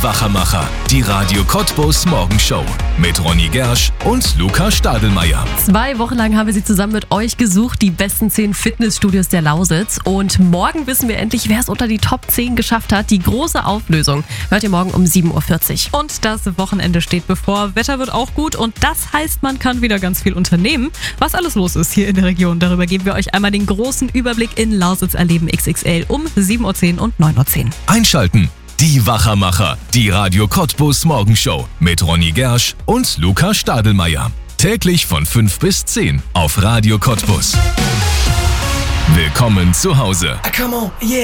Wachermacher, die Radio Cottbus Morgenshow mit Ronny Gersch und Luca Stadelmeier. 2 Wochen lang haben wir sie zusammen mit euch gesucht, die besten 10 Fitnessstudios der Lausitz. Und morgen wissen wir endlich, wer es unter die Top 10 geschafft hat. Die große Auflösung hört ihr morgen um 7.40 Uhr. Und das Wochenende steht bevor. Wetter wird auch gut und das heißt, man kann wieder ganz viel unternehmen. Was alles los ist hier in der Region, darüber geben wir euch einmal den großen Überblick in Lausitz erleben XXL um 7.10 Uhr und 9.10 Uhr. Einschalten. Die Wachermacher, die Radio Cottbus Morgenshow mit Ronny Gersch und Luca Stadelmeier. Täglich von 5 bis 10 auf Radio Cottbus. Willkommen zu Hause. Come on, yeah.